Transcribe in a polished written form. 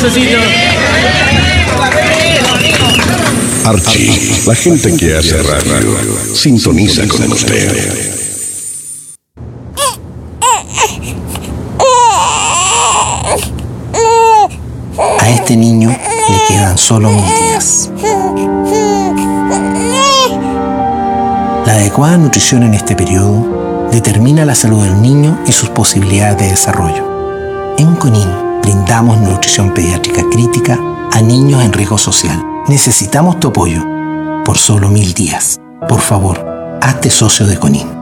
necesito. Archie, la gente que hace radio, sintoniza con usted. A este niño le quedan solo 1000 días. La adecuada nutrición en este periodo determina la salud del niño y sus posibilidades de desarrollo. En CONIN brindamos nutrición pediátrica crítica a niños en riesgo social. Necesitamos tu apoyo por solo 1000 días. Por favor, hazte socio de CONIN.